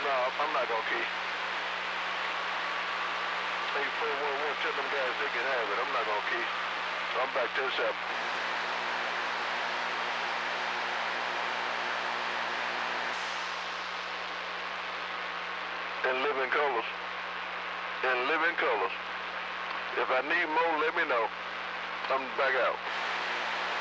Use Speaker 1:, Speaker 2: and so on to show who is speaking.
Speaker 1: No, I'm not gonna key. Hey, 411, tell them guys they can have it. I'm not gonna key. So I'm back to 7. In living colors. In living colors. If I need more, let me know. I'm back out.